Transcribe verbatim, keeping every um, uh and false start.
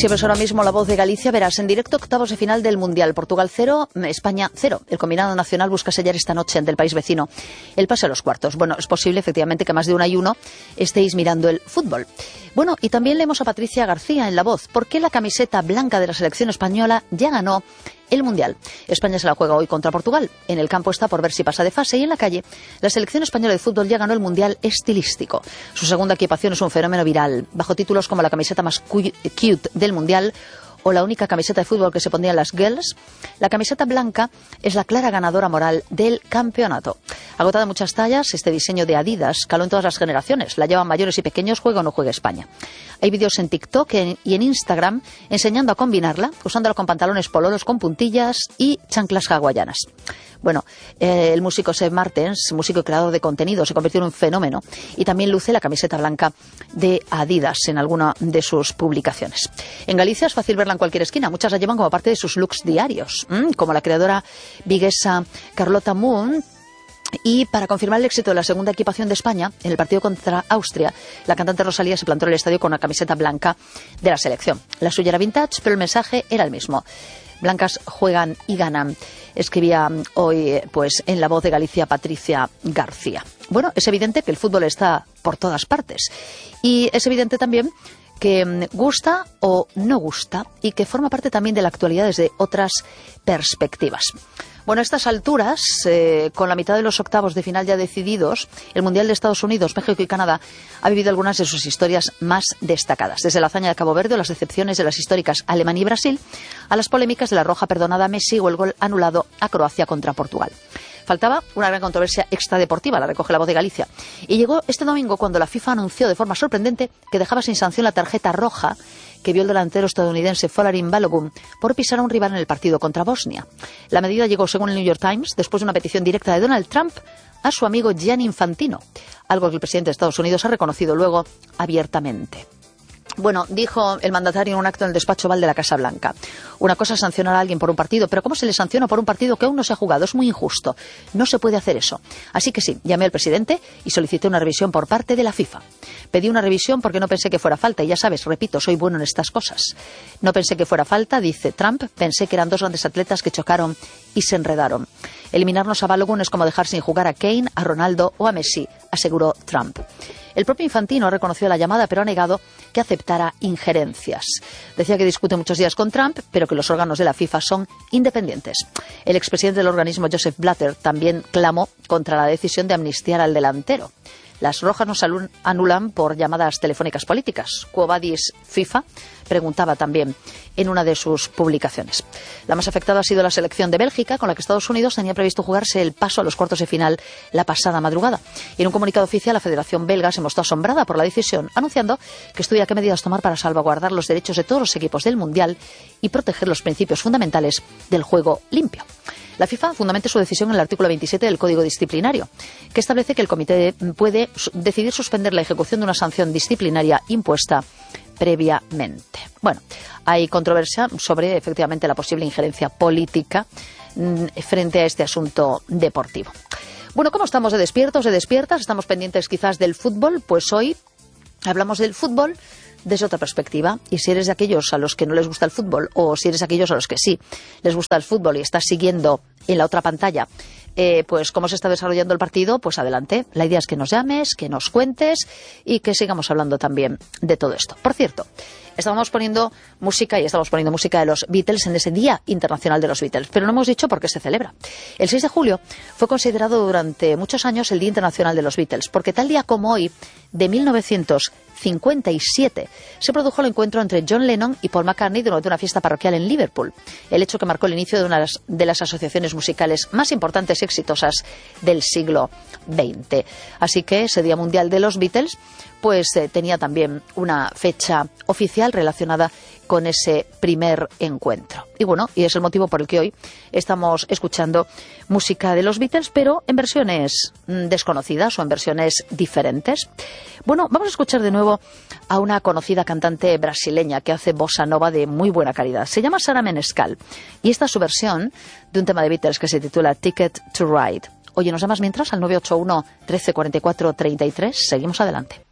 Si ves ahora mismo La Voz de Galicia, verás en directo octavos de final del Mundial. Portugal cero, España cero. El combinado nacional busca sellar esta noche ante el país vecino el pase a los cuartos. Bueno, es posible efectivamente que más de una y uno estéis mirando el fútbol. Bueno, y también leemos a Patricia García en La Voz. ¿Por qué la camiseta blanca de la selección española ya ganó el Mundial? España se la juega hoy contra Portugal. En el campo está por ver si pasa de fase, y en la calle la selección española de fútbol ya ganó el Mundial estilístico. Su segunda equipación es un fenómeno viral, bajo títulos como la camiseta más cute del Mundial o la única camiseta de fútbol que se pondrían las girls. La camiseta blanca es la clara ganadora moral del campeonato. Agotada en muchas tallas, este diseño de Adidas caló en todas las generaciones. La llevan mayores y pequeños, juega o no juega España. Hay vídeos en TikTok y en Instagram enseñando a combinarla, usándola con pantalones pololos con puntillas y chanclas hawaianas. Bueno, eh, el músico Seb Martens, músico y creador de contenido, se convirtió en un fenómeno y también luce la camiseta blanca de Adidas en alguna de sus publicaciones. En Galicia es fácil verla en cualquier esquina. Muchas la llevan como parte de sus looks diarios, ¿m? como la creadora viguesa Carlota Moon. Y para confirmar el éxito de la segunda equipación de España, en el partido contra Austria, la cantante Rosalía se plantó en el estadio con una camiseta blanca de la selección. La suya era vintage, pero el mensaje era el mismo. Blancas juegan y ganan, escribía hoy pues en La Voz de Galicia Patricia García. Bueno, es evidente que el fútbol está por todas partes. Y es evidente también que gusta o no gusta y que forma parte también de la actualidad desde otras perspectivas. Bueno, a estas alturas, eh, con la mitad de los octavos de final ya decididos, el Mundial de Estados Unidos, México y Canadá ha vivido algunas de sus historias más destacadas. Desde la hazaña de Cabo Verde o las decepciones de las históricas Alemania y Brasil, a las polémicas de la roja perdonada a Messi o el gol anulado a Croacia contra Portugal. Faltaba una gran controversia extradeportiva, la recoge La Voz de Galicia. Y llegó este domingo cuando la FIFA anunció de forma sorprendente que dejaba sin sanción la tarjeta roja que vio el delantero estadounidense Folarin Balogun por pisar a un rival en el partido contra Bosnia. La medida llegó, según el New York Times, después de una petición directa de Donald Trump a su amigo Gianni Infantino, algo que el presidente de Estados Unidos ha reconocido luego abiertamente. Bueno, dijo el mandatario en un acto en el despacho Oval de la Casa Blanca: una cosa es sancionar a alguien por un partido, pero ¿cómo se le sanciona por un partido que aún no se ha jugado? Es muy injusto. No se puede hacer eso. Así que sí, llamé al presidente y solicité una revisión por parte de la FIFA. Pedí una revisión porque no pensé que fuera falta, y ya sabes, repito, soy bueno en estas cosas. No pensé que fuera falta, dice Trump, pensé que eran dos grandes atletas que chocaron y se enredaron. Eliminarnos a Balogun es como dejar sin jugar a Kane, a Ronaldo o a Messi, aseguró Trump. El propio Infantino ha reconocido la llamada, pero ha negado que aceptara injerencias. Decía que discute muchos días con Trump, pero que los órganos de la FIFA son independientes. El expresidente del organismo, Joseph Blatter, también clamó contra la decisión de amnistiar al delantero. Las rojas nos anulan por llamadas telefónicas políticas. Quo vadis FIFA, preguntaba también en una de sus publicaciones. La más afectada ha sido la selección de Bélgica, con la que Estados Unidos tenía previsto jugarse el paso a los cuartos de final la pasada madrugada. Y en un comunicado oficial, la Federación Belga se mostró asombrada por la decisión, anunciando que estudia qué medidas tomar para salvaguardar los derechos de todos los equipos del Mundial y proteger los principios fundamentales del juego limpio. La FIFA fundamenta su decisión en el artículo veintisiete del Código Disciplinario, que establece que el comité puede decidir suspender la ejecución de una sanción disciplinaria impuesta previamente. Bueno, hay controversia sobre efectivamente la posible injerencia política frente a este asunto deportivo. Bueno, ¿cómo estamos de despiertos, de despiertas? ¿Estamos pendientes quizás del fútbol? Pues hoy hablamos del fútbol desde otra perspectiva. Y si eres de aquellos a los que no les gusta el fútbol, o si eres de aquellos a los que sí les gusta el fútbol y estás siguiendo en la otra pantalla eh, pues cómo se está desarrollando el partido, pues adelante. La idea es que nos llames, que nos cuentes y que sigamos hablando también de todo esto. Por cierto, estábamos poniendo música y estamos poniendo música de los Beatles en ese Día Internacional de los Beatles, pero no hemos dicho por qué se celebra. El seis de julio fue considerado durante muchos años el Día Internacional de los Beatles, porque tal día como hoy, de mil novecientos cincuenta y siete, se produjo el encuentro entre John Lennon y Paul McCartney durante una fiesta parroquial en Liverpool, el hecho que marcó el inicio de una de las asociaciones musicales más importantes y exitosas del siglo veinte. Así que ese Día Mundial de los Beatles pues eh, tenía también una fecha oficial relacionada con ese primer encuentro. Y bueno, y es el motivo por el que hoy estamos escuchando música de los Beatles, pero en versiones mmm, desconocidas o en versiones diferentes. Bueno, vamos a escuchar de nuevo a una conocida cantante brasileña que hace bossa nova de muy buena calidad. Se llama Sara Menescal y esta es su versión de un tema de Beatles que se titula Ticket to Ride. Oye, ¿nos llamas mientras al nueve ocho uno, trece, cuarenta y cuatro, treinta y tres? Seguimos adelante.